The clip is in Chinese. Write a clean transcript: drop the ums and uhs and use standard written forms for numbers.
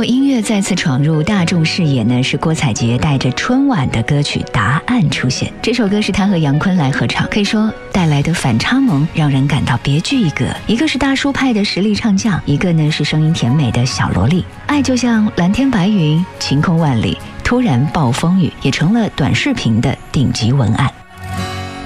后音乐再次闯入大众视野呢，是郭采洁带着春晚的歌曲《答案》出现。这首歌是她和杨坤来合唱，可以说带来的反差萌让人感到别具一格。一个是大叔派的实力唱将，一个呢是声音甜美的小萝莉。爱就像蓝天白云，晴空万里，突然暴风雨，也成了短视频的顶级文案。